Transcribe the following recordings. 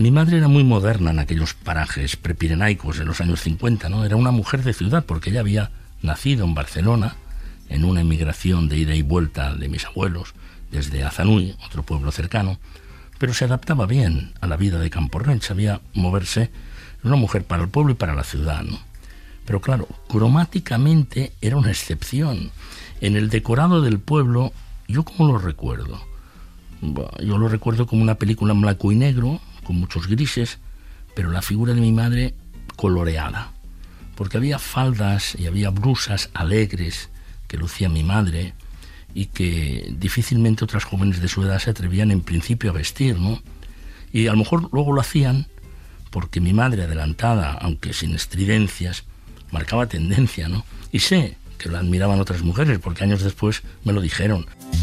Mi madre era muy moderna en aquellos parajes prepirenaicos de los años 50, ¿no? Era una mujer de ciudad porque ella había nacido en Barcelona, en una emigración de ida y vuelta de mis abuelos, desde Azanui, otro pueblo cercano, pero se adaptaba bien a la vida de Camporrells, sabía moverse, era una mujer para el pueblo y para la ciudad, ¿no? Pero claro, cromáticamente era una excepción. En el decorado del pueblo, ¿yo cómo lo recuerdo? Yo lo recuerdo como una película en blanco y negro, con muchos grises, pero la figura de mi madre coloreada, porque había faldas y había blusas alegres que lucía mi madre y que difícilmente otras jóvenes de su edad se atrevían en principio a vestir, ¿no? Y a lo mejor luego lo hacían porque mi madre, adelantada, aunque sin estridencias, marcaba tendencia, ¿no? Y sé que lo admiraban otras mujeres, porque años después me lo dijeron.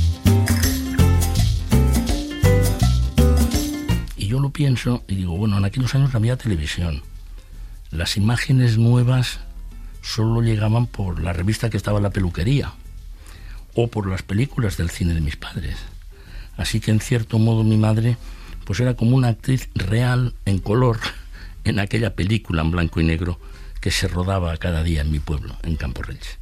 Y yo lo pienso y digo, bueno, en aquellos años no había televisión. Las imágenes nuevas solo llegaban por la revista que estaba en la peluquería o por las películas del cine de mis padres. Así que en cierto modo mi madre pues era como una actriz real en color en aquella película en blanco y negro que se rodaba cada día en mi pueblo, en Camporrells.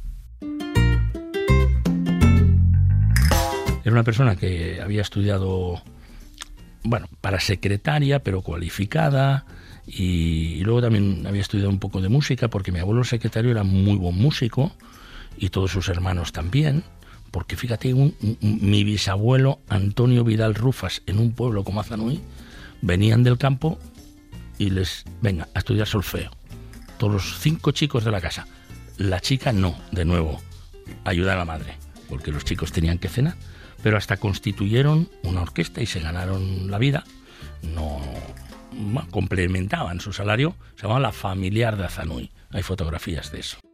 Era una persona que había estudiado, bueno, para secretaria, pero cualificada, y luego también había estudiado un poco de música, porque mi abuelo secretario era muy buen músico, y todos sus hermanos también, porque fíjate, mi bisabuelo Antonio Vidal Rufas, en un pueblo como Azanui, venían del campo y venga, a estudiar solfeo. Todos los 5 chicos de la casa. La chica no, de nuevo, ayuda a la madre, porque los chicos tenían que cenar, pero hasta constituyeron una orquesta y se ganaron la vida. No complementaban su salario, se llamaba La Familiar de Azanui. Hay fotografías de eso.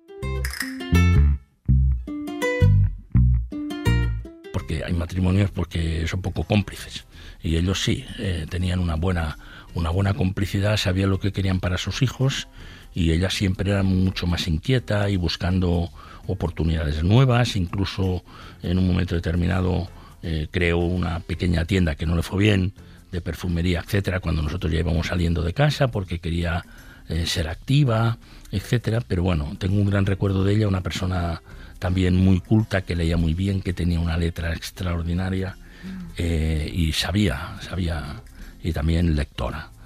Porque hay matrimonios porque son poco cómplices, y ellos sí, tenían una buena complicidad, sabían lo que querían para sus hijos, y ella siempre era mucho más inquieta y buscando oportunidades nuevas. Incluso en un momento determinado creó una pequeña tienda que no le fue bien, de perfumería, etcétera, cuando nosotros ya íbamos saliendo de casa, porque quería ser activa, etcétera. Pero bueno, tengo un gran recuerdo de ella, una persona también muy culta, que leía muy bien, que tenía una letra extraordinaria, y sabía, y también lectora.